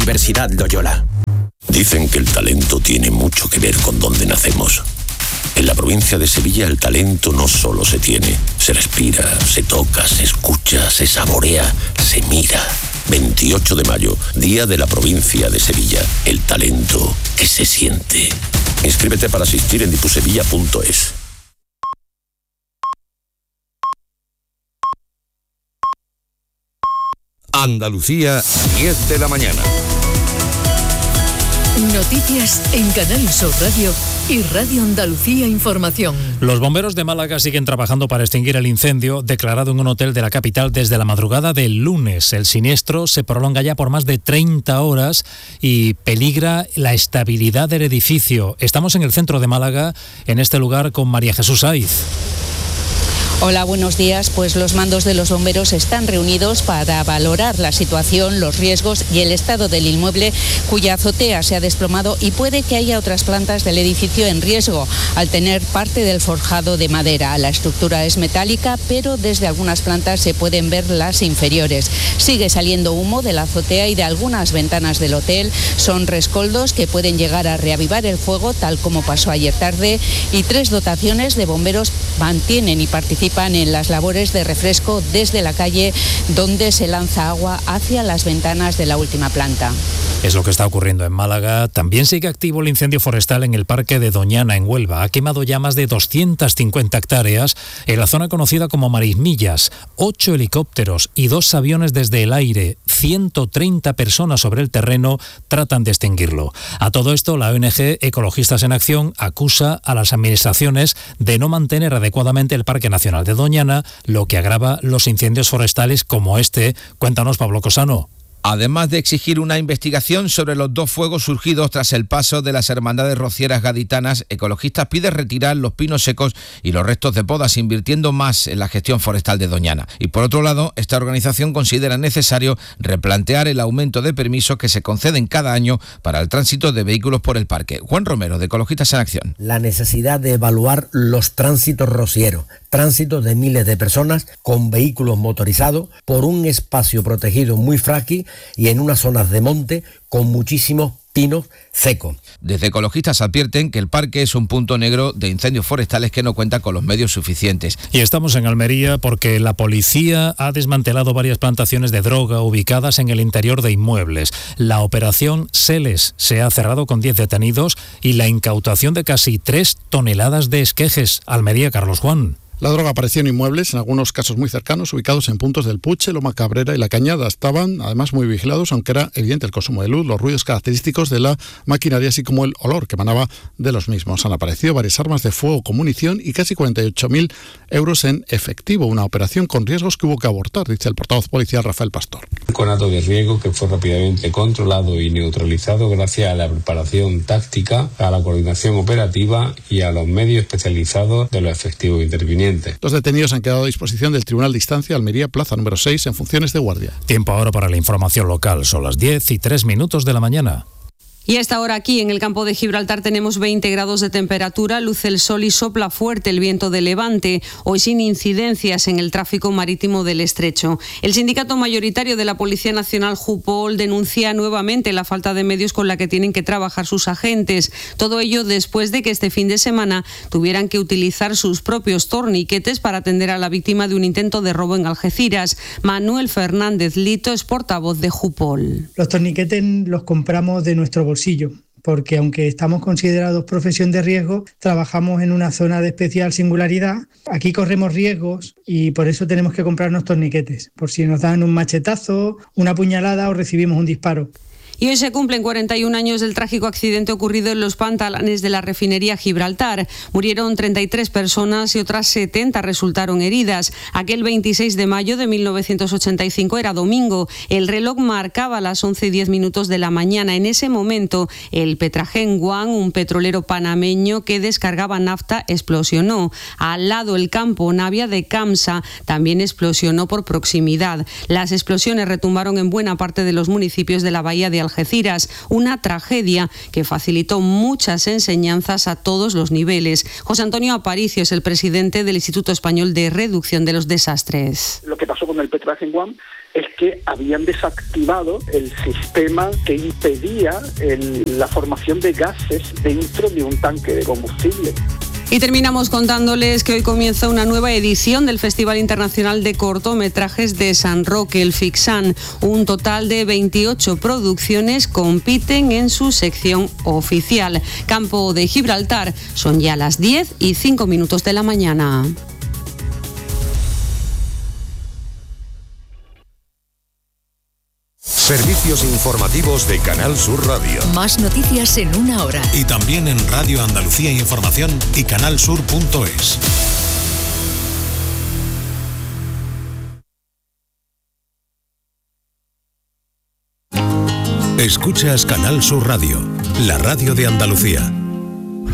Universidad Loyola. Dicen que el talento tiene mucho que ver con dónde nacemos. En la provincia de Sevilla el talento no solo se tiene, se respira, se toca, se escucha, se saborea, se mira. 28 de mayo, Día de la Provincia de Sevilla. El talento que se siente. Inscríbete para asistir en dipusevilla.es. Andalucía, 10 de la mañana. Noticias en Canal Sur Radio y Radio Andalucía Información. Los bomberos de Málaga siguen trabajando para extinguir el incendio declarado en un hotel de la capital desde la madrugada del lunes. El siniestro se prolonga ya por más de 30 horas y peligra la estabilidad del edificio. Estamos en el centro de Málaga, en este lugar, con María Jesús Aiz. Hola, buenos días. Pues los mandos de los bomberos están reunidos para valorar la situación, los riesgos y el estado del inmueble cuya azotea se ha desplomado y puede que haya otras plantas del edificio en riesgo al tener parte del forjado de madera. La estructura es metálica, pero desde algunas plantas se pueden ver las inferiores. Sigue saliendo humo de la azotea y de algunas ventanas del hotel. Son rescoldos que pueden llegar a reavivar el fuego, tal como pasó ayer tarde, y 3 dotaciones de bomberos mantienen y participan en las labores de refresco desde la calle donde se lanza agua hacia las ventanas de la última planta. Es lo que está ocurriendo en Málaga. También sigue activo el incendio forestal en el parque de Doñana, en Huelva. Ha quemado ya más de 250 hectáreas en la zona conocida como Marismillas. 8 helicópteros y 2 aviones desde el aire. 130 personas sobre el terreno tratan de extinguirlo. A todo esto, la ONG Ecologistas en Acción acusa a las administraciones de no mantener adecuadamente el Parque Nacional de Doñana, lo que agrava los incendios forestales como este. Cuéntanos, Pablo Cosano. Además de exigir una investigación sobre los 2 fuegos surgidos tras el paso de las hermandades rocieras gaditanas, Ecologistas pide retirar los pinos secos y los restos de podas, invirtiendo más en la gestión forestal de Doñana. Y por otro lado, esta organización considera necesario replantear el aumento de permisos que se conceden cada año para el tránsito de vehículos por el parque. Juan Romero, de Ecologistas en Acción. La necesidad de evaluar los tránsitos rocieros, tránsitos de miles de personas con vehículos motorizados por un espacio protegido muy frágil y en unas zonas de monte con muchísimos pinos secos. Desde Ecologistas advierten que el parque es un punto negro de incendios forestales que no cuenta con los medios suficientes. Y estamos en Almería porque la policía ha desmantelado varias plantaciones de droga ubicadas en el interior de inmuebles. La operación Seles se ha cerrado con 10 detenidos y la incautación de casi 3 toneladas de esquejes. Almería, Carlos Juan. La droga apareció en inmuebles, en algunos casos muy cercanos, ubicados en puntos del Puche, Loma Cabrera y La Cañada. Estaban además muy vigilados, aunque era evidente el consumo de luz, los ruidos característicos de la maquinaria, así como el olor que emanaba de los mismos. Han aparecido varias armas de fuego con munición y casi 48.000 euros en efectivo. Una operación con riesgos que hubo que abortar, dice el portavoz policial Rafael Pastor. Un conato de riesgo que fue rápidamente controlado y neutralizado gracias a la preparación táctica, a la coordinación operativa y a los medios especializados de los efectivos intervinientes. Los detenidos han quedado a disposición del Tribunal de Instancia Almería, plaza número 6, en funciones de guardia. Tiempo ahora para la información local. Son las 10:03 de la mañana. Y a esta hora aquí en el campo de Gibraltar tenemos 20 grados de temperatura, luce el sol y sopla fuerte el viento de levante, hoy sin incidencias en el tráfico marítimo del estrecho. El sindicato mayoritario de la Policía Nacional, Jupol, denuncia nuevamente la falta de medios con la que tienen que trabajar sus agentes. Todo ello después de que este fin de semana tuvieran que utilizar sus propios torniquetes para atender a la víctima de un intento de robo en Algeciras. Manuel Fernández Lito es portavoz de Jupol. Los torniquetes los compramos de nuestro bolsillo, porque aunque estamos considerados profesión de riesgo, trabajamos en una zona de especial singularidad. Aquí corremos riesgos y por eso tenemos que comprarnos torniquetes, por si nos dan un machetazo, una puñalada o recibimos un disparo. Y hoy se cumplen 41 años del trágico accidente ocurrido en los pantalanes de la refinería Gibraltar. Murieron 33 personas y otras 70 resultaron heridas. Aquel 26 de mayo de 1985 era domingo. El reloj marcaba las 11:10 de la mañana. En ese momento, el Petragen One, un petrolero panameño que descargaba nafta, explosionó. Al lado, el campo Navia de Camsa también explosionó por proximidad. Las explosiones retumbaron en buena parte de los municipios de la bahía de Algeciras, una tragedia que facilitó muchas enseñanzas a todos los niveles. José Antonio Aparicio es el presidente del Instituto Español de Reducción de los Desastres. Lo que pasó con el Petragen One es que habían desactivado el sistema que impedía la formación de gases dentro de un tanque de combustible. Y terminamos contándoles que hoy comienza una nueva edición del Festival Internacional de Cortometrajes de San Roque, el FICSAN. Un total de 28 producciones compiten en su sección oficial. Campo de Gibraltar, son ya las 10:05 de la mañana. Servicios informativos de Canal Sur Radio. Más noticias en una hora. Y también en Radio Andalucía Información y canalsur.es. Escuchas Canal Sur Radio, la radio de Andalucía.